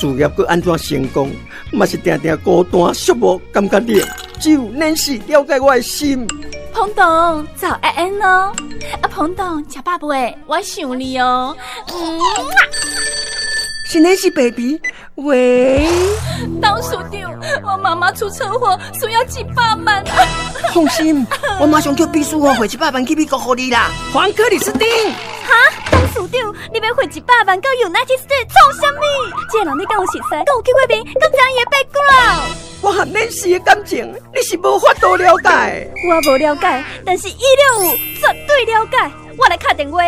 事业佮安怎成功，嘛是定定孤单寂寞，感觉冷。只有恁是了解我的心。 彭董，早安哦！彭董，吃饱未？我想你哦。 是恁是 baby， 喂。 董事长，我妈妈出车祸，需要700万。 放心，我马上叫秘书汇700万去美国给你啦。黄克里斯汀。 哈，董事长，你要汇100万到 United States 做什么？这个人你敢有熟悉？敢有去过面？敢知伊的 background？ 我和恁是的感情，你是无法度了解。 我无了解，但是165绝对了解。我来打电话。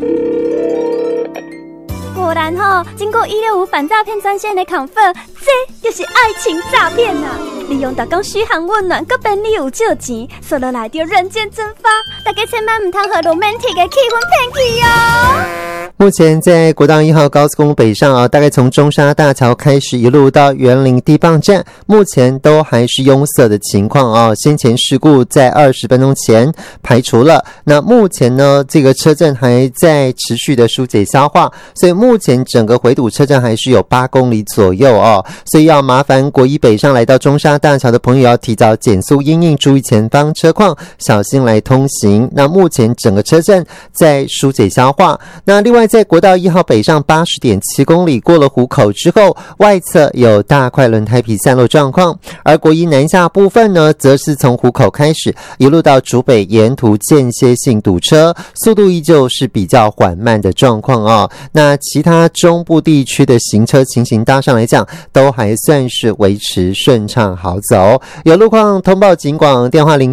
果然经过165反诈骗专线的confirm，这就是爱情诈骗啊！利用大家嘘寒问暖，佮便利有借钱，说落来就人间蒸发。大家千万唔通和 romantic 的气氛骗去哦。 目前在国道1号高速公路北上大概从中沙大桥开始一路到员林地磅站，目前都还是拥塞的情况先前事故在20分钟前排除了，那目前呢这个车阵还在持续的疏解消化，所以目前整个回堵车阵还是有8公里左右所以要麻烦国一北上来到中沙大桥的朋友要提早减速因应，注意前方车况，小心来通行。那目前整个车阵在疏解消化。那另外在国道1号北上 80.7 公里过了湖口之后，外侧有大块轮胎皮散落状况，而国一南下部分呢则是从湖口开始一路到竹北，沿途间歇性堵车，速度依旧是比较缓慢的状况那其他中部地区的行车情形搭上来讲都还算是维持顺畅好走，有路况通报警广电话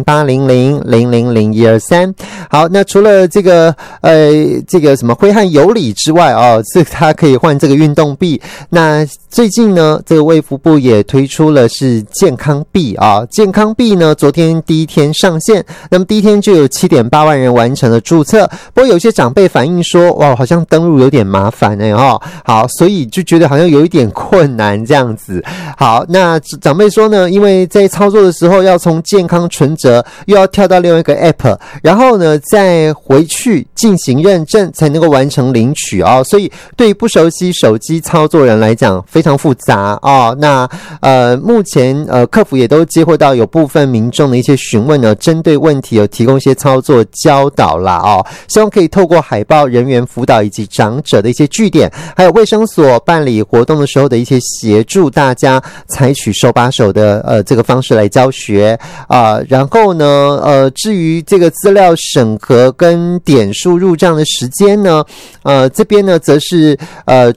0800000123。好，那除了这个什么挥汗有礼之外这它可以换这个运动币。那最近呢这个卫福部也推出了是健康币健康币呢昨天第一天上线，那么第一天就有 7.8 万人完成了注册，不过有些长辈反映说哇好像登录有点麻烦好，所以就觉得好像有一点困难这样子。好，那长辈说呢，因为在操作的时候要从健康存折又要跳到另外一个 app， 然后呢再回去进行认证才能够完成领取所以对于不熟悉手机操作人来讲非常复杂那目前客服也都接获到有部分民众的一些询问呢，针对问题有提供一些操作教导啦希望可以透过海报、人员辅导以及长者的一些据点，还有卫生所办理活动的时候的一些协助，大家采取手把手的这个方式来教学然后呢至于这个资料审核跟点数入账的时间呢这边呢则是